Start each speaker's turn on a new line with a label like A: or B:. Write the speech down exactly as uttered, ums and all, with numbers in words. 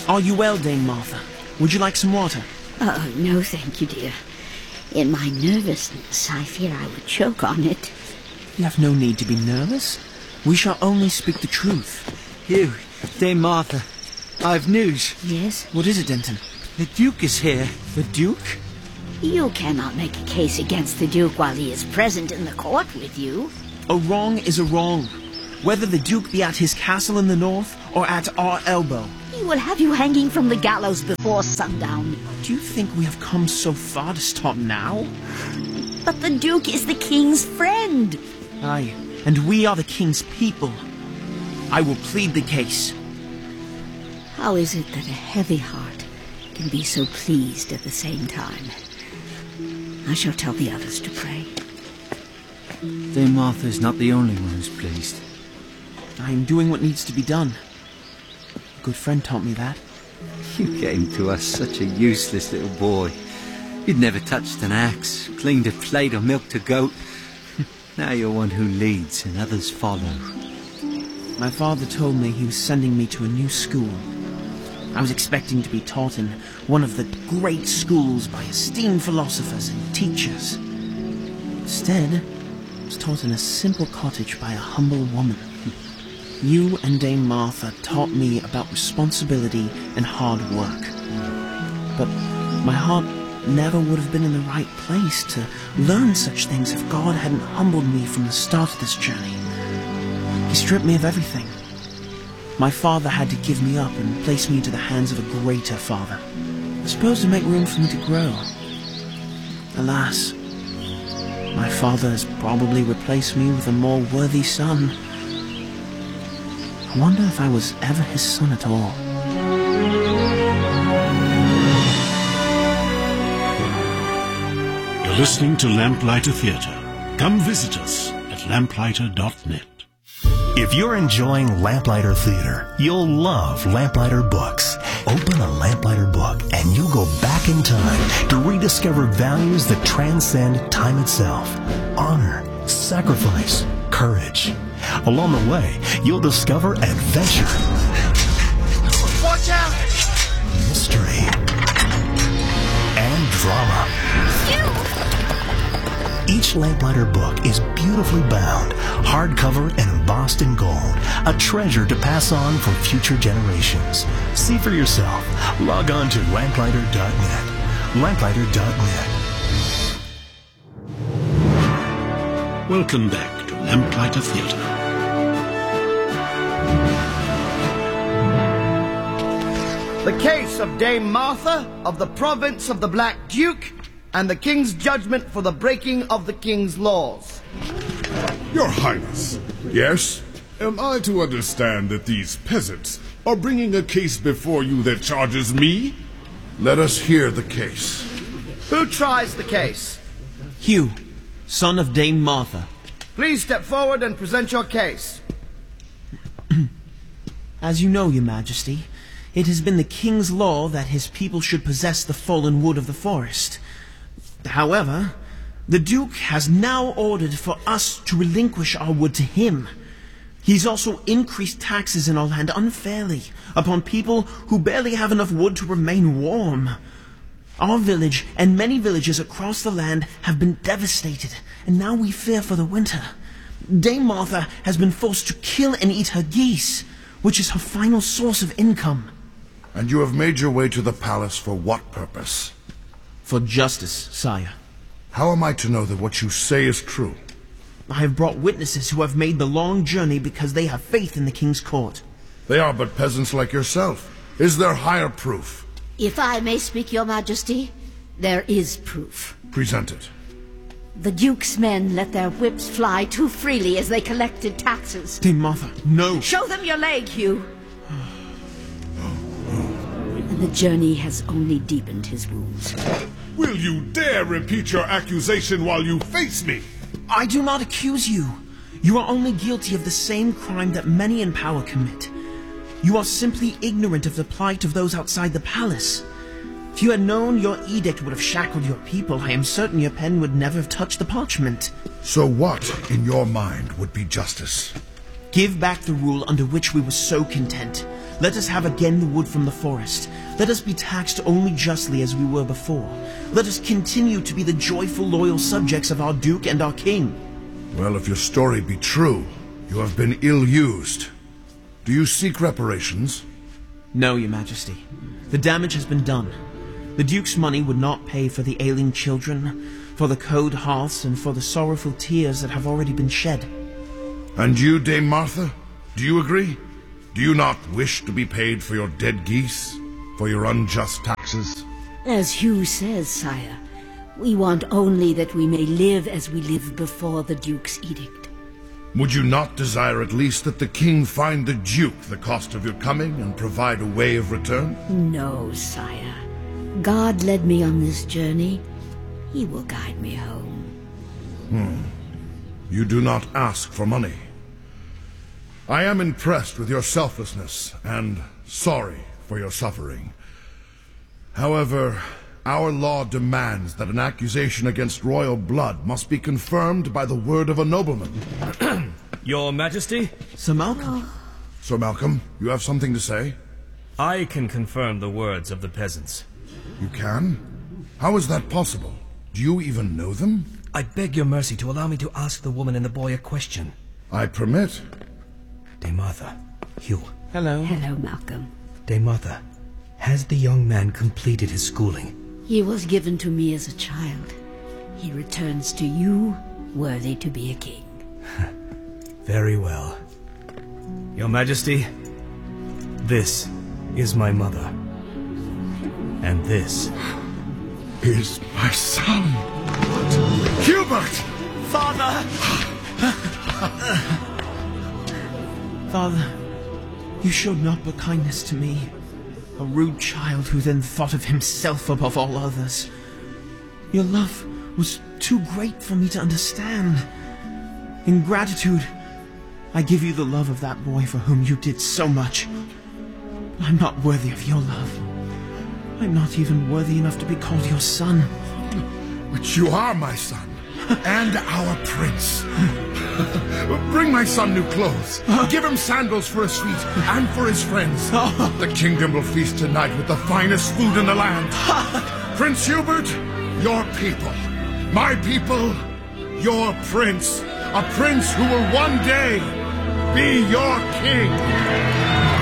A: Are you well, Dame Martha? Would you like some water?
B: Oh, no, thank you, dear. In my nervousness, I fear I would choke on it.
A: You have no need to be nervous. We shall only speak the truth.
C: Hugh, Dame Martha, I've news.
B: Yes?
A: What is it, Denton?
C: The Duke is here.
A: The Duke?
B: You cannot make a case against the Duke while he is present in the court with you.
A: A wrong is a wrong, whether the Duke be at his castle in the north or at our elbow.
B: He will have you hanging from the gallows before sundown.
A: Do you think we have come so far to stop now?
B: But the Duke is the king's friend.
A: Aye, and we are the king's people. I will plead the case.
B: How is it that a heavy heart can be so pleased at the same time? I shall tell the others to pray.
C: Dame Martha is not the only one who's pleased.
A: I am doing what needs to be done. A good friend taught me that.
C: You came to us such a useless little boy. You'd never touched an axe, cleaned a plate or milked a goat. Now you're one who leads and others follow.
A: My father told me he was sending me to a new school. I was expecting to be taught in one of the great schools by esteemed philosophers and teachers. Instead, I was taught in a simple cottage by a humble woman. You and Dame Martha taught me about responsibility and hard work. But my heart never would have been in the right place to learn such things if God hadn't humbled me from the start of this journey. He stripped me of everything. My father had to give me up and place me into the hands of a greater father. I suppose to make room for me to grow. Alas, my father has probably replaced me with a more worthy son. I wonder if I was ever his son at all.
D: You're listening to Lamplighter Theatre. Come visit us at lamplighter dot net.
E: If you're enjoying Lamplighter Theatre, you'll love Lamplighter Books. Open a Lamplighter book and you go back in time to rediscover values that transcend time itself. Honor, sacrifice, courage. Along the way, you'll discover adventure.
F: Watch out!
E: Mystery. And drama. Each Lamplighter book is beautifully bound, hardcover and embossed in gold, a treasure to pass on for future generations. See for yourself. Log on to lamplighter dot net. lamplighter dot net.
D: Welcome back to Lamplighter Theatre.
F: The case of Dame Martha of the province of the Black Duke and the king's judgment for the breaking of the king's laws.
G: Your Highness. Yes? Am I to understand that these peasants are bringing a case before you that charges me?
H: Let us hear the case.
F: Who tries the case?
A: Hugh, son of Dame Martha.
F: Please step forward and present your case.
A: As you know, Your Majesty, it has been the king's law that his people should possess the fallen wood of the forest. However, the Duke has now ordered for us to relinquish our wood to him. He's also increased taxes in our land unfairly upon people who barely have enough wood to remain warm. Our village and many villages across the land have been devastated, and now we fear for the winter. Dame Martha has been forced to kill and eat her geese, which is her final source of income.
H: And you have made your way to the palace for what purpose?
A: For justice, sire.
H: How am I to know that what you say is true?
A: I have brought witnesses who have made the long journey because they have faith in the king's court.
H: They are but peasants like yourself. Is there higher proof?
B: If I may speak, Your Majesty, there is proof.
H: Present it.
B: The Duke's men let their whips fly too freely as they collected taxes.
A: Dame Martha, no!
B: Show them your leg, Hugh! And the journey has only deepened his wounds.
G: Will you dare repeat your accusation while you face me?
A: I do not accuse you. You are only guilty of the same crime that many in power commit. You are simply ignorant of the plight of those outside the palace. If you had known your edict would have shackled your people, I am certain your pen would never have touched the parchment.
H: So what, in your mind, would be justice?
A: Give back the rule under which we were so content. Let us have again the wood from the forest. Let us be taxed only justly as we were before. Let us continue to be the joyful, loyal subjects of our Duke and our King.
H: Well, if your story be true, you have been ill-used. Do you seek reparations?
A: No, Your Majesty. The damage has been done. The Duke's money would not pay for the ailing children, for the cold hearths, and for the sorrowful tears that have already been shed.
H: And you, Dame Martha? Do you agree? Do you not wish to be paid for your dead geese? For your unjust taxes?
B: As Hugh says, sire, we want only that we may live as we lived before the Duke's edict.
H: Would you not desire at least that the king find the Duke the cost of your coming and provide a way of return?
B: No, sire. God led me on this journey. He will guide me home.
H: Hmm. You do not ask for money. I am impressed with your selflessness and sorry for your suffering. However, our law demands that an accusation against royal blood must be confirmed by the word of a nobleman.
I: Your Majesty?
A: Sir Malcolm?
H: Sir Malcolm, you have something to say?
I: I can confirm the words of the peasants.
H: You can? How is that possible? Do you even know them?
J: I beg your mercy to allow me to ask the woman and the boy a question.
H: I permit.
J: Dame Martha, Hugh.
A: Hello.
B: Hello, Malcolm.
J: Dame Martha, has the young man completed his schooling?
B: He was given to me as a child. He returns to you, worthy to be a king.
J: Very well.
I: Your Majesty, this is my mother. And this
H: is my son. Hubert!
A: Father! Father, you showed not but kindness to me. A rude child who then thought of himself above all others. Your love was too great for me to understand. In gratitude, I give you the love of that boy for whom you did so much. I'm not worthy of your love. I'm not even worthy enough to be called your son.
H: But you are my son, and our prince. Bring my son new clothes. Give him sandals for his feet and for his friends. The kingdom will feast tonight with the finest food in the land. Prince Hubert, your people. My people, your prince. A prince who will one day be your king.